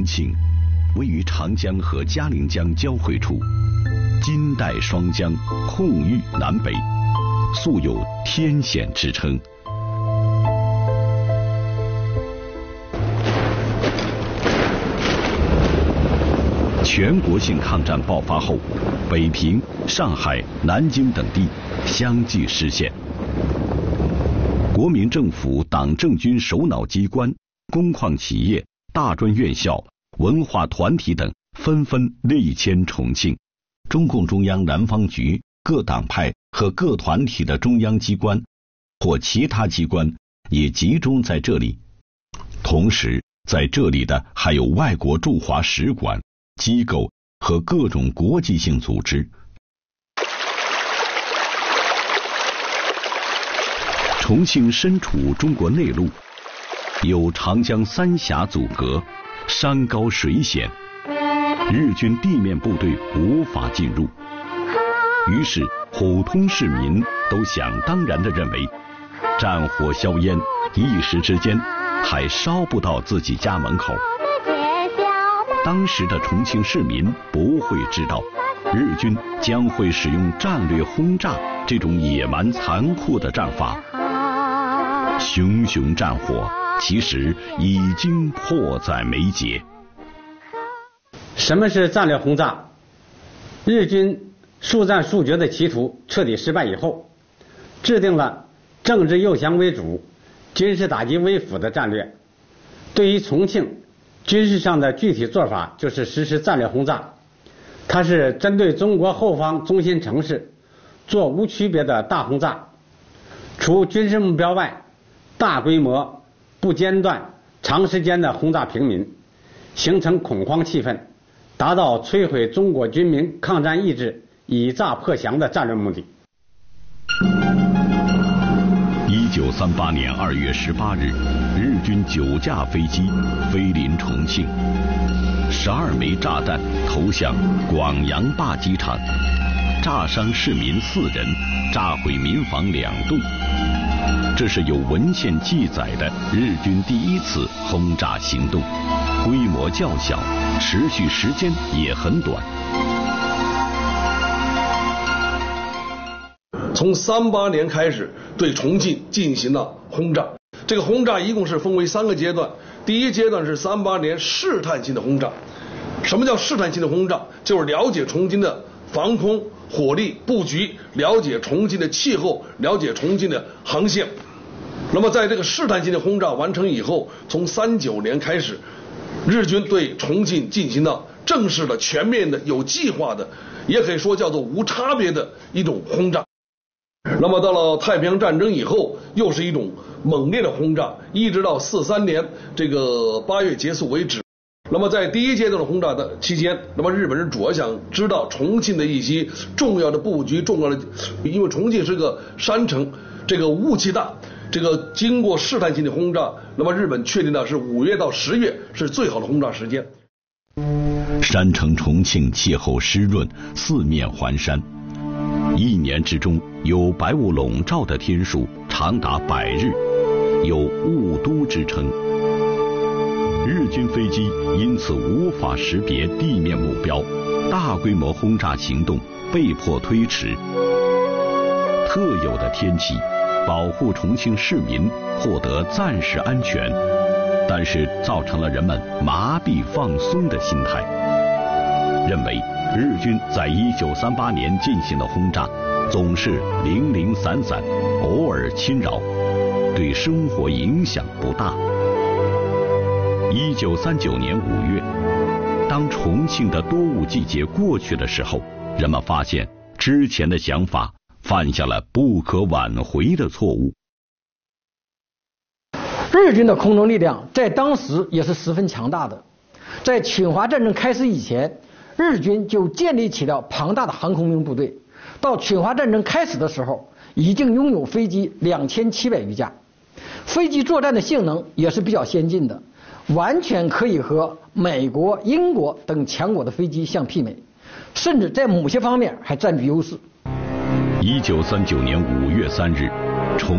重庆，位于长江和嘉陵江交汇处，金代双江，控域南北，素有天险之称。全国性抗战爆发后，北平、上海、南京等地相继失陷。国民政府党政军首脑机关、工矿企业、大专院校、文化团体等纷纷内迁重庆。中共中央南方局、各党派和各团体的中央机关或其他机关也集中在这里。同时，在这里的还有外国驻华使馆、机构和各种国际性组织。重庆身处中国内陆，有长江三峡阻隔，山高水险，日军地面部队无法进入。于是普通市民都想当然地认为，战火硝烟，一时之间还烧不到自己家门口。当时的重庆市民不会知道，日军将会使用战略轰炸这种野蛮残酷的战法。熊熊战火其实已经迫在眉睫。 什么是战略轰炸？日军速战速决的企图彻底失败以后，制定了政治诱降为主、军事打击为辅的战略。对于重庆，军事上的具体做法就是实施战略轰炸。它是针对中国后方中心城市做无区别的大轰炸，除军事目标外，大规模、不间断、长时间的轰炸平民，形成恐慌气氛，达到摧毁中国军民抗战意志、以诈破降的战略目的。 1938年2月18日，日军9架飞机飞临重庆，12枚炸弹投向广阳坝机场，炸伤市民4人，炸毁民房2栋。这是有文献记载的日军第一次轰炸行动，规模较小，持续时间也很短。 从38年开始对重庆进行了轰炸，这个轰炸一共是分为3个阶段。第一阶段是38年试探性的轰炸。什么叫试探性的轰炸？就是了解重庆的防空火力布局，了解重庆的气候，了解重庆的航线。那么在这个试探性的轰炸完成以后，从39年开始，日军对重庆进行了正式的、全面的、有计划的，也可以说叫做无差别的一种轰炸。那么到了太平洋战争以后，又是一种猛烈的轰炸，一直到43年这个8月结束为止。那么在第一阶段的轰炸的期间，那么日本人主要想知道重庆的一些重要的布局，因为重庆是个山城，这个雾气大，这个经过试探性的轰炸，那么日本确定的是5月到10月是最好的轰炸时间。 山城重庆气候湿润，四面环山，一年之中有白雾笼罩的天数长达100日，有雾都之称。日军飞机因此无法识别地面目标，大规模轰炸行动被迫推迟。特有的天气保护重庆市民获得暂时安全，但是造成了人们麻痹放松的心态，认为日军在1938年进行的轰炸总是零零散散，偶尔侵扰，对生活影响不大。1939年5月，当重庆的多雾季节过去的时候，人们发现之前的想法犯下了不可挽回的错误。 日军的空中力量在当时也是十分强大的。在侵华战争开始以前，日军就建立起了庞大的航空兵部队。到侵华战争开始的时候，已经拥有飞机2700余架，飞机作战的性能也是比较先进的，完全可以和美国、英国等强国的飞机相媲美，甚至在某些方面还占据优势。 1939年5月3日，